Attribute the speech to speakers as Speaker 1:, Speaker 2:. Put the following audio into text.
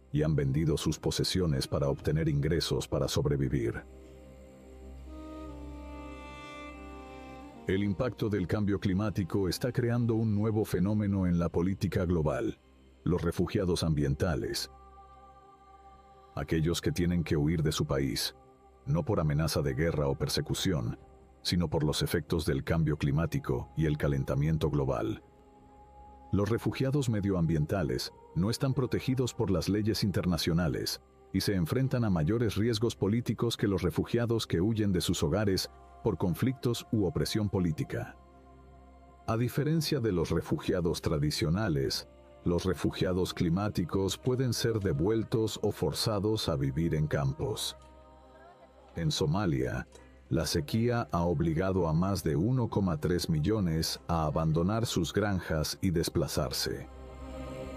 Speaker 1: y han vendido sus posesiones para obtener ingresos para sobrevivir. El impacto del cambio climático está creando un nuevo fenómeno en la política global: los refugiados ambientales. Aquellos que tienen que huir de su país, no por amenaza de guerra o persecución, sino por los efectos del cambio climático y el calentamiento global. Los refugiados medioambientales no están protegidos por las leyes internacionales y se enfrentan a mayores riesgos políticos que los refugiados que huyen de sus hogares por conflictos u opresión política. A diferencia de los refugiados tradicionales, los refugiados climáticos pueden ser devueltos o forzados a vivir en campos. En Somalia, la sequía ha obligado a más de 1,3 millones a abandonar sus granjas y desplazarse.